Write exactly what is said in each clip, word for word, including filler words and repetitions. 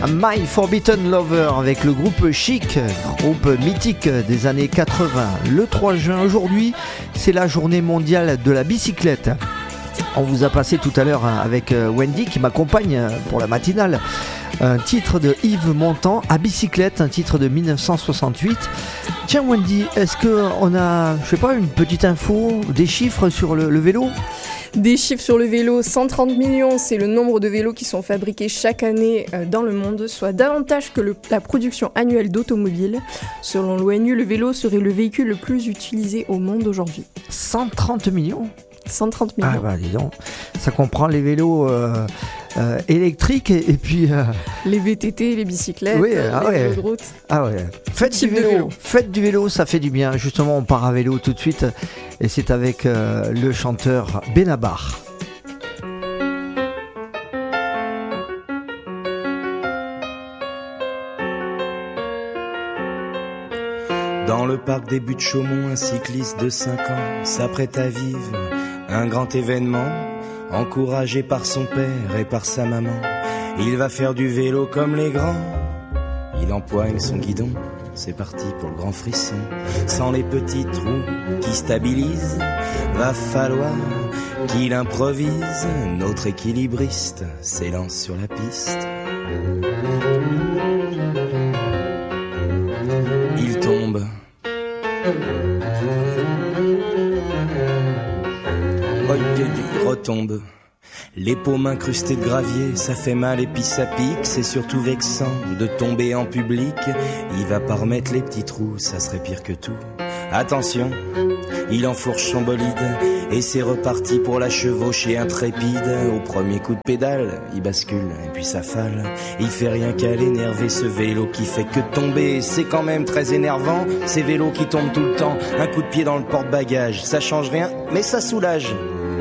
My Forbidden Lover avec le groupe Chic, groupe mythique des années quatre-vingts. Le trois juin aujourd'hui, c'est la journée mondiale de la bicyclette. On vous a passé tout à l'heure avec Wendy qui m'accompagne pour la matinale un titre de Yves Montand, à bicyclette, un titre de dix-neuf cent soixante-huit. Tiens Wendy, est-ce qu'on a, je sais pas, une petite info, des chiffres sur le, le vélo ? Des chiffres sur le vélo, cent trente millions, c'est le nombre de vélos qui sont fabriqués chaque année dans le monde, soit davantage que le, la production annuelle d'automobiles. Selon l'O N U, le vélo serait le véhicule le plus utilisé au monde aujourd'hui. cent trente millions ? cent trente millions. Ah bah dis donc, ça comprend les vélos euh, euh, électriques et, et puis... Euh... Les V T T, les bicyclettes, oui, euh, ah les ouais. vélos de route. Ah ouais, faites du vélo. vélo, faites du vélo, ça fait du bien. Justement, on part à vélo tout de suite et c'est avec euh, le chanteur Benabar. Dans le parc des Buttes Chaumont, un cycliste de cinq ans s'apprête à vivre un grand événement, encouragé par son père et par sa maman. Il va faire du vélo comme les grands. Il empoigne son guidon, c'est parti pour le grand frisson. Sans les petits trous qui stabilisent, va falloir qu'il improvise. Notre équilibriste s'élance sur la piste. Il tombe. Il retombe. Les paumes incrustées de gravier, ça fait mal et puis ça pique. C'est surtout vexant de tomber en public. Il va pas remettre les petits trous, ça serait pire que tout. Attention, il enfourche son bolide et c'est reparti pour la chevauchée intrépide. Au premier coup de pédale, il bascule et puis ça fale. Il fait rien qu'à l'énerver, ce vélo qui fait que tomber. C'est quand même très énervant, ces vélos qui tombent tout le temps. Un coup de pied dans le porte-bagages, ça change rien, mais ça soulage.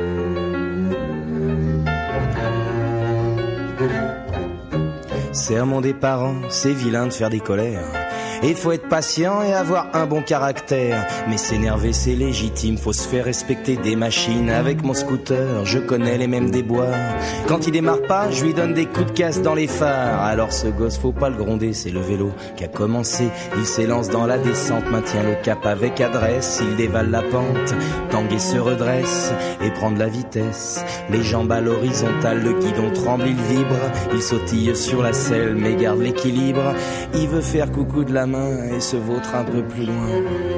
Sermon des parents, c'est vilain de faire des colères. Et faut être patient et avoir un bon caractère. Mais s'énerver c'est légitime, faut se faire respecter des machines. Avec mon scooter, je connais les mêmes déboires. Quand il démarre pas, je lui donne des coups de casse dans les phares. Alors ce gosse, faut pas le gronder, c'est le vélo qui a commencé. Il s'élance dans la descente, maintient le cap avec adresse. Il dévale la pente, tangue et se redresse et prend de la vitesse. Les jambes à l'horizontale, le guidon tremble, il vibre. Il sautille sur la selle mais garde l'équilibre. Il veut faire coucou de la main et se vautre un peu plus loin.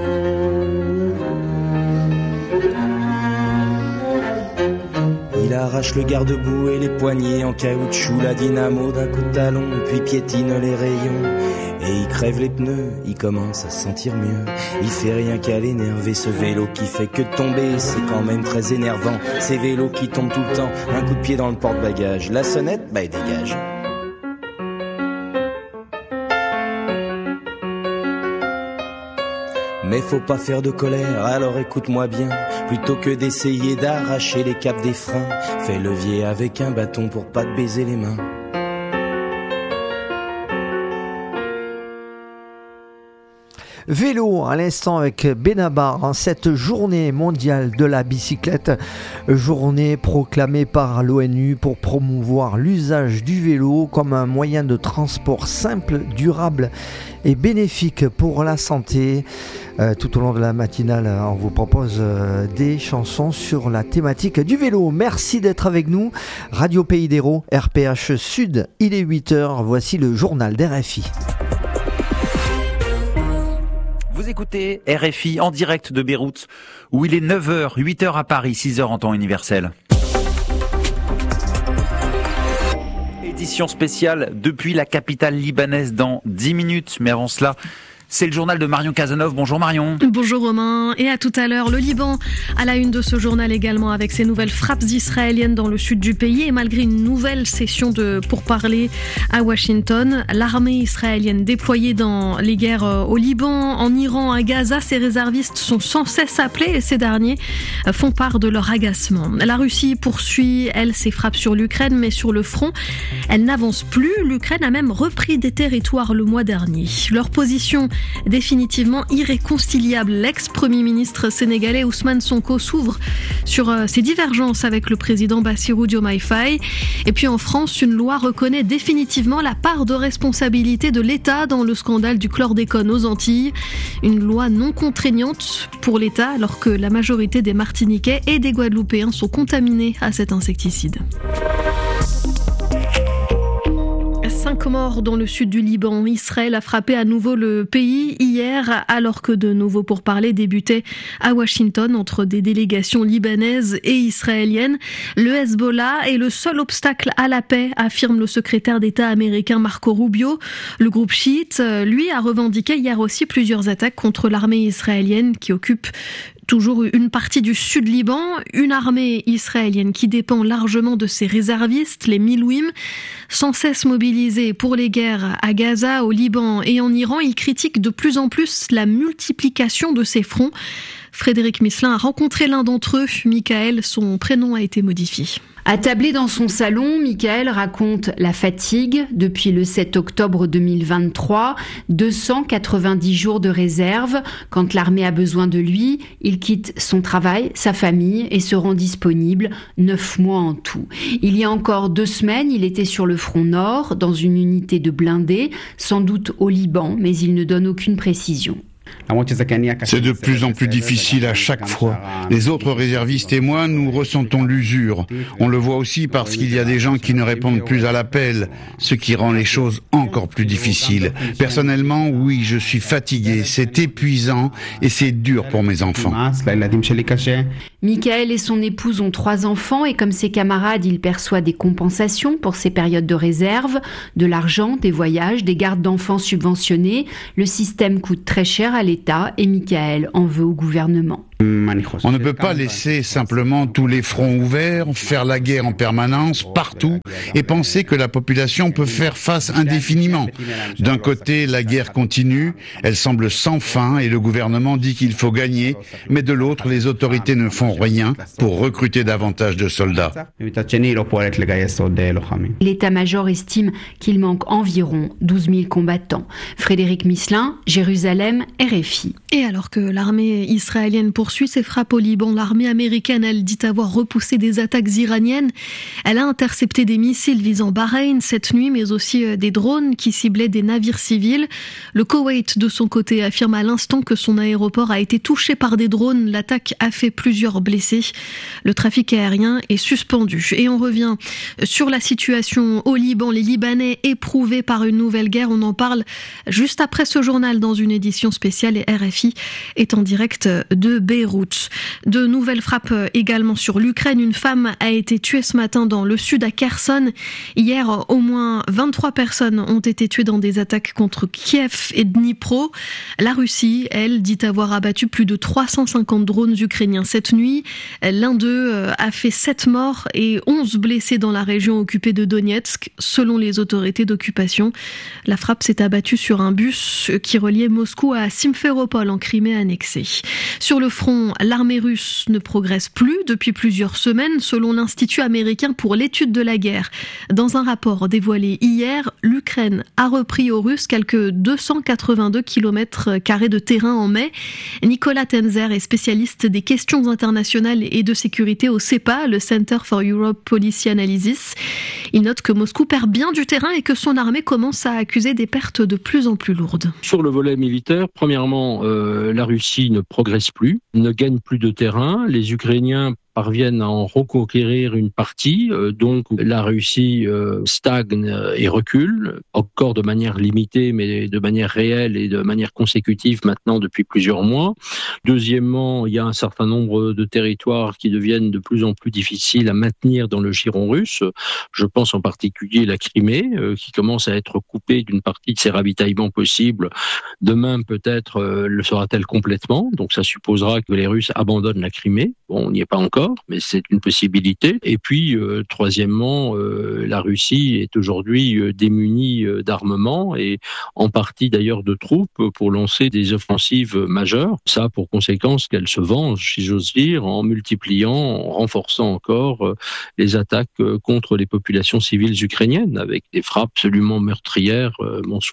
Il arrache le garde-boue et les poignées en caoutchouc, la dynamo d'un coup de talon, puis piétine les rayons. Et il crève les pneus, il commence à se sentir mieux. Il fait rien qu'à l'énerver, ce vélo qui fait que tomber. C'est quand même très énervant, ces vélos qui tombent tout le temps. Un coup de pied dans le porte-bagages, la sonnette, bah il dégage. Mais faut pas faire de colère, alors écoute-moi bien. Plutôt que d'essayer d'arracher les capes des freins, fais levier avec un bâton pour pas te baiser les mains. Vélo à l'instant avec Benabar en cette journée mondiale de la bicyclette, journée proclamée par l'O N U pour promouvoir l'usage du vélo comme un moyen de transport simple, durable et bénéfique pour la santé. Euh, tout au long de la matinale, on vous propose euh, des chansons sur la thématique du vélo. Merci d'être avec nous. Radio Pays d'Hérault, R P H Sud, il est huit heures. Voici le journal d'R F I. Vous écoutez R F I en direct de Beyrouth, où il est neuf heures, huit heures à Paris, six heures en temps universel. Édition spéciale depuis la capitale libanaise dans dix minutes, mais avant cela... C'est le journal de Marion Cazeneuve. Bonjour Marion. Bonjour Romain. Et à tout à l'heure, le Liban à la une de ce journal également avec ses nouvelles frappes israéliennes dans le sud du pays. Et malgré une nouvelle session de pourparlers à Washington, l'armée israélienne déployée dans les guerres au Liban, en Iran, à Gaza, ses réservistes sont sans cesse appelés et ces derniers font part de leur agacement. La Russie poursuit, elle, ses frappes sur l'Ukraine, mais sur le front, elle n'avance plus. L'Ukraine a même repris des territoires le mois dernier. Leur position définitivement irréconciliables. L'ex-premier ministre sénégalais Ousmane Sonko s'ouvre sur ses divergences avec le président Bassirou Diomaye Faye. Et puis en France, une loi reconnaît définitivement la part de responsabilité de l'État dans le scandale du chlordécone aux Antilles. Une loi non contraignante pour l'État alors que la majorité des Martiniquais et des Guadeloupéens sont contaminés à cet insecticide. Cinq morts dans le sud du Liban. Israël a frappé à nouveau le pays hier alors que de nouveaux pourparlers débutaient à Washington entre des délégations libanaises et israéliennes. Le Hezbollah est le seul obstacle à la paix, affirme le secrétaire d'État américain Marco Rubio. Le groupe chiite, lui, a revendiqué hier aussi plusieurs attaques contre l'armée israélienne qui occupe toujours une partie du sud Liban, une armée israélienne qui dépend largement de ses réservistes, les Milouim, sans cesse mobilisés pour les guerres à Gaza, au Liban et en Iran. Il critique de plus en plus la multiplication de ces fronts. Frédéric Misselin a rencontré l'un d'entre eux, Michael, son prénom a été modifié. Attablé dans son salon, Michael raconte la fatigue depuis le sept octobre deux mille vingt-trois, deux cent quatre-vingt-dix jours de réserve. Quand l'armée a besoin de lui, il quitte son travail, sa famille et se rend disponible, neuf mois en tout. Il y a encore deux semaines, il était sur le front nord, dans une unité de blindés, sans doute au Liban, mais il ne donne aucune précision. C'est de plus en plus difficile à chaque fois. Les autres réservistes et moi, nous ressentons l'usure. On le voit aussi parce qu'il y a des gens qui ne répondent plus à l'appel, ce qui rend les choses encore plus difficiles. Personnellement, oui, je suis fatigué, c'est épuisant et c'est dur pour mes enfants. Michael et son épouse ont trois enfants et comme ses camarades, il perçoit des compensations pour ces périodes de réserve, de l'argent, des voyages, des gardes d'enfants subventionnés. Le système coûte très cher à l'État et Michael en veut au gouvernement. On ne peut pas laisser simplement tous les fronts ouverts, faire la guerre en permanence, partout, et penser que la population peut faire face indéfiniment. D'un côté, la guerre continue, elle semble sans fin et le gouvernement dit qu'il faut gagner, mais de l'autre, les autorités ne font rien pour recruter davantage de soldats. L'état-major estime qu'il manque environ douze mille combattants. Frédéric Misselin, Jérusalem, R F I. Et alors que l'armée israélienne poursuit ses frappes au Liban, l'armée américaine, elle dit avoir repoussé des attaques iraniennes. Elle a intercepté des missiles visant Bahreïn cette nuit, mais aussi des drones qui ciblaient des navires civils. Le Koweït, de son côté, affirme à l'instant que son aéroport a été touché par des drones. L'attaque a fait plusieurs blessés. Le trafic aérien est suspendu. Et on revient sur la situation au Liban. Les Libanais éprouvés par une nouvelle guerre. On en parle juste après ce journal dans une édition spéciale et R F I est en direct de Beyrouth. De nouvelles frappes également sur l'Ukraine. Une femme a été tuée ce matin dans le sud à Kherson. Hier, au moins vingt-trois personnes ont été tuées dans des attaques contre Kiev et Dnipro. La Russie, elle, dit avoir abattu plus de trois cent cinquante drones ukrainiens cette nuit. L'un d'eux a fait sept morts et onze blessés dans la région occupée de Donetsk, selon les autorités d'occupation. La frappe s'est abattue sur un bus qui reliait Moscou à Simferopol en Crimée annexée. Sur le front, l'armée russe ne progresse plus depuis plusieurs semaines, selon l'Institut américain pour l'étude de la guerre. Dans un rapport dévoilé hier, l'Ukraine a repris aux Russes quelques deux cent quatre-vingt-deux kilomètres carrés de terrain en mai. Nicolas Tenzer est spécialiste des questions internationales et de sécurité au C E P A, le Center for Europe Policy Analysis. Il note que Moscou perd bien du terrain et que son armée commence à accuser des pertes de plus en plus lourdes. Sur le volet militaire, premièrement, euh, la Russie ne progresse plus, ne gagne plus de terrain. Les Ukrainiens parviennent à en reconquérir une partie, euh, donc la Russie euh, stagne et recule, encore de manière limitée, mais de manière réelle et de manière consécutive maintenant depuis plusieurs mois. Deuxièmement, il y a un certain nombre de territoires qui deviennent de plus en plus difficiles à maintenir dans le giron russe. Je pense en particulier à la Crimée, euh, qui commence à être coupée d'une partie de ses ravitaillements possibles. Demain, peut-être, euh, le sera-t-elle complètement, donc ça supposera que les Russes abandonnent la Crimée. Bon, on n'y est pas encore, mais c'est une possibilité. Et puis, euh, troisièmement, euh, la Russie est aujourd'hui euh, démunie euh, d'armement et en partie d'ailleurs de troupes pour lancer des offensives majeures. Ça a pour conséquence qu'elle se venge, si j'ose dire, en multipliant, en renforçant encore euh, les attaques euh, contre les populations civiles ukrainiennes avec des frappes absolument meurtrières euh, monstrueuses.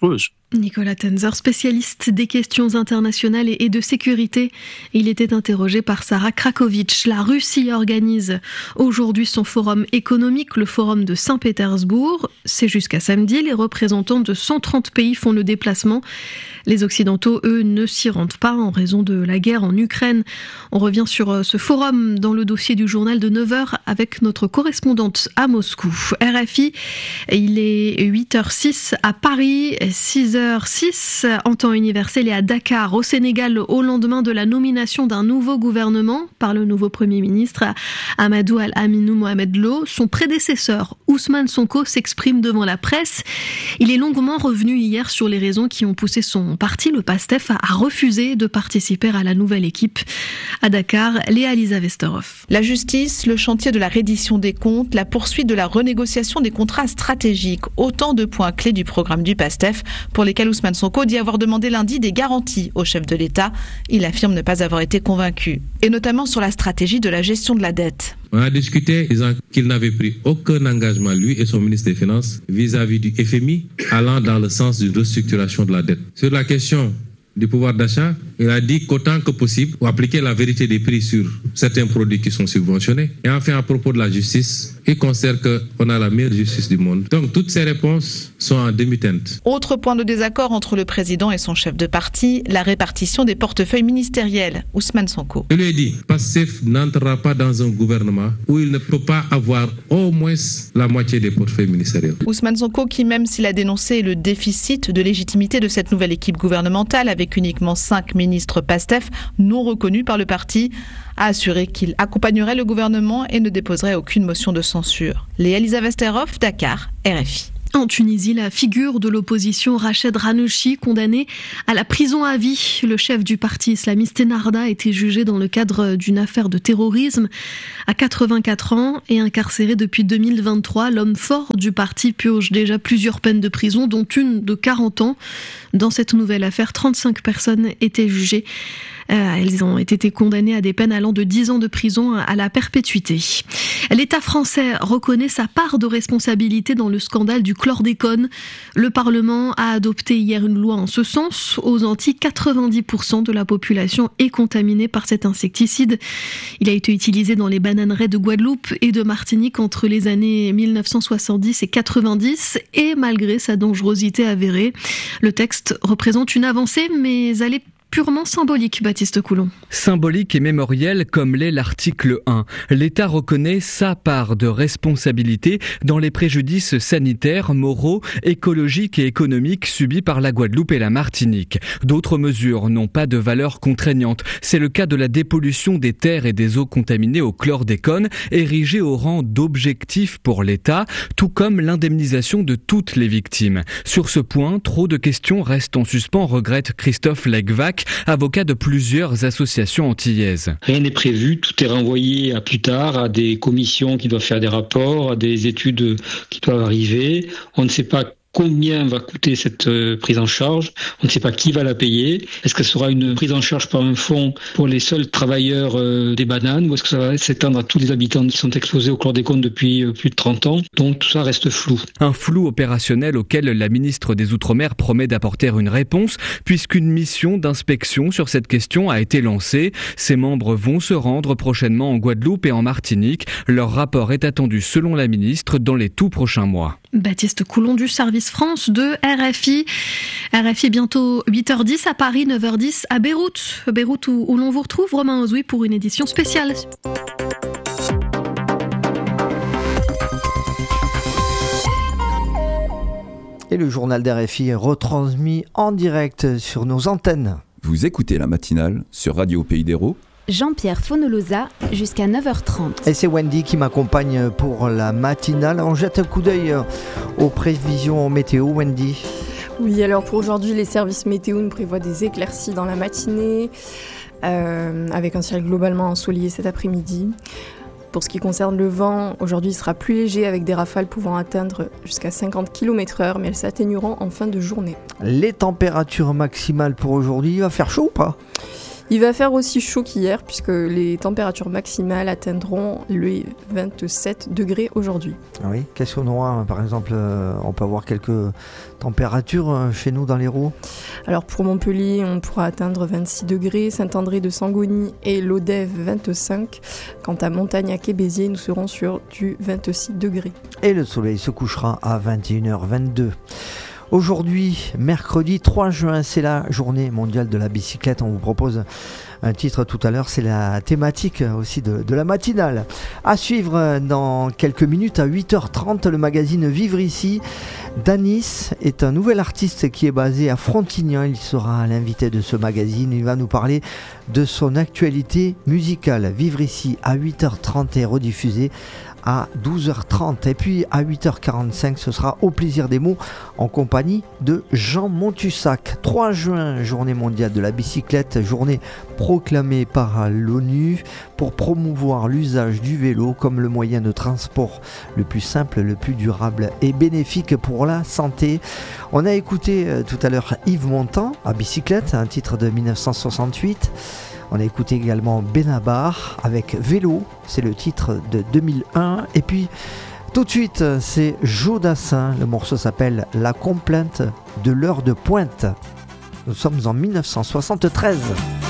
Nicolas Tenzer, spécialiste des questions internationales et de sécurité. Il était interrogé par Sarah Krakovic. La Russie organise aujourd'hui son forum économique, le forum de Saint-Pétersbourg. C'est jusqu'à samedi. Les représentants de cent trente pays font le déplacement. Les Occidentaux, eux, ne s'y rendent pas en raison de la guerre en Ukraine. On revient sur ce forum dans le dossier du journal de neuf heures avec notre correspondante à Moscou. R F I, il est huit heures six à Paris, six heures six en temps universel et à Dakar, au Sénégal, au lendemain de la nomination d'un nouveau gouvernement par le nouveau Premier ministre Amadou Al-Aminou Mohamed Lo. Son prédécesseur, Ousmane Sonko, s'exprime devant la presse. Il est longuement revenu hier sur les raisons qui ont poussé son parti, le PASTEF, a refusé de participer à la nouvelle équipe. À Dakar, Léa Lisa Vesterhoff. La justice, le chantier de la reddition des comptes, la poursuite de la renégociation des contrats stratégiques, autant de points clés du programme du PASTEF pour lesquels Ousmane Sonko dit avoir demandé lundi des garanties au chef de l'État. Il affirme ne pas avoir été convaincu, et notamment sur la stratégie de la gestion de la dette. On a discuté disant qu'il n'avait pris aucun engagement, lui et son ministre des Finances, vis-à-vis du F M I, allant dans le sens d'une restructuration de la dette. Sur la question du pouvoir d'achat, il a dit qu'autant que possible, pour appliquer la vérité des prix sur certains produits qui sont subventionnés. Et enfin, à propos de la justice, il considère qu'on a la meilleure justice du monde. Donc, toutes ces réponses sont en demi-teinte. Autre point de désaccord entre le président et son chef de parti, la répartition des portefeuilles ministériels. Ousmane Sonko. Je lui ai dit, PASTEF n'entrera pas dans un gouvernement où il ne peut pas avoir au moins la moitié des portefeuilles ministériels. Ousmane Sonko qui, même s'il a dénoncé le déficit de légitimité de cette nouvelle équipe gouvernementale avec uniquement cinq ministres PASTEF non reconnus par le parti, a assuré qu'il accompagnerait le gouvernement et ne déposerait aucune motion de censure. Léa Lisa Vesterhoff, Dakar, R F I. En Tunisie, la figure de l'opposition Rached Ghannouchi, condamné à la prison à vie. Le chef du parti islamiste Ennahda a été jugé dans le cadre d'une affaire de terrorisme. À quatre-vingt-quatre ans et incarcéré depuis deux mille vingt-trois, l'homme fort du parti purge déjà plusieurs peines de prison, dont une de quarante ans. Dans cette nouvelle affaire, trente-cinq personnes étaient jugées. Euh, elles ont été condamnées à des peines allant de dix ans de prison à la perpétuité. L'État français reconnaît sa part de responsabilité dans le scandale du chlordécone. Le Parlement a adopté hier une loi en ce sens. Aux Antilles, quatre-vingt-dix pour cent de la population est contaminée par cet insecticide. Il a été utilisé dans les bananeraies de Guadeloupe et de Martinique entre les années mille neuf cent soixante-dix et quatre-vingt-dix, et malgré sa dangerosité avérée, le texte représente une avancée, mais elle est purement symbolique, Baptiste Coulon. Symbolique et mémoriel comme l'est l'article un. L'État reconnaît sa part de responsabilité dans les préjudices sanitaires, moraux, écologiques et économiques subis par la Guadeloupe et la Martinique. D'autres mesures n'ont pas de valeur contraignante. C'est le cas de la dépollution des terres et des eaux contaminées au chlordécone, érigée au rang d'objectif pour l'État, tout comme l'indemnisation de toutes les victimes. Sur ce point, trop de questions restent en suspens, regrette Christophe Legvac, avocat de plusieurs associations antillaises. Rien n'est prévu, tout est renvoyé à plus tard, à des commissions qui doivent faire des rapports, à des études qui doivent arriver. On ne sait pas combien va coûter cette euh, prise en charge. On ne sait pas qui va la payer. Est-ce que ce sera une prise en charge par un fonds pour les seuls travailleurs euh, des bananes, ou est-ce que ça va s'étendre à tous les habitants qui sont exposés au chlordécone depuis euh, plus de trente ans? Donc tout ça reste flou. Un flou opérationnel auquel la ministre des Outre-mer promet d'apporter une réponse, puisqu'une mission d'inspection sur cette question a été lancée. Ses membres vont se rendre prochainement en Guadeloupe et en Martinique. Leur rapport est attendu, selon la ministre, dans les tout prochains mois. Baptiste Coulon du service France de R F I. R F I bientôt huit heures dix à Paris, neuf heures dix à Beyrouth. Beyrouth où, où l'on vous retrouve, Romain Ozoui, pour une édition spéciale. Et le journal d'R F I est retransmis en direct sur nos antennes. Vous écoutez la matinale sur Radio Pays d'Hérault. Jean-Pierre Fonolosa jusqu'à neuf heures trente. Et c'est Wendy qui m'accompagne pour la matinale. On jette un coup d'œil aux prévisions météo, Wendy. Oui, alors pour aujourd'hui, les services météo nous prévoient des éclaircies dans la matinée, euh, avec un ciel globalement ensoleillé cet après-midi. Pour ce qui concerne le vent, aujourd'hui il sera plus léger avec des rafales pouvant atteindre jusqu'à cinquante kilomètres heure, mais elles s'atténueront en fin de journée. Les températures maximales pour aujourd'hui, il va faire chaud ou pas ? Il va faire aussi chaud qu'hier puisque les températures maximales atteindront les vingt-sept degrés aujourd'hui. Ah oui, qu'est-ce qu'on aura par exemple, euh, on peut avoir quelques températures euh, chez nous dans l'Hérault? Alors pour Montpellier, on pourra atteindre vingt-six degrés, Saint-André de Sangoni et Lodève vingt-cinq. Quant à Montagnac et Béziers, nous serons sur du vingt-six degrés. Et le soleil se couchera à vingt et une heures vingt-deux. Aujourd'hui, mercredi trois juin, c'est la journée mondiale de la bicyclette. On vous propose un titre tout à l'heure, c'est la thématique aussi de, de la matinale. À suivre dans quelques minutes à huit heures trente, le magazine Vivre ici. Danis est un nouvel artiste qui est basé à Frontignan. Il sera l'invité de ce magazine. Il va nous parler de son actualité musicale. Vivre ici à huit heures trente est rediffusé à douze heures trente. Et puis à huit heures quarante-cinq, ce sera Au plaisir des mots en compagnie de Jean Montussac. trois juin, journée mondiale de la bicyclette, journée proclamée par l'ONU pour promouvoir l'usage du vélo comme le moyen de transport le plus simple, le plus durable et bénéfique pour la santé. On a écouté euh, tout à l'heure Yves Montand à Bicyclette, un titre de dix-neuf cent soixante-huit. On a écouté également Benabar avec Vélo, c'est le titre de deux mille un. Et puis tout de suite, c'est Joe Dassin, le morceau s'appelle La complainte de l'heure de pointe. Nous sommes en dix-neuf cent soixante-treize.